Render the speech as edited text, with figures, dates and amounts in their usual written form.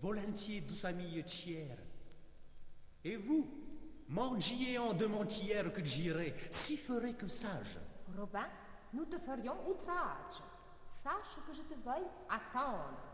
volontiers douce amie tiers. Et vous, mangiez en de mentières que j'irai, si ferai que sage. Robin, nous te ferions outrage. Sache que je te veuille attendre.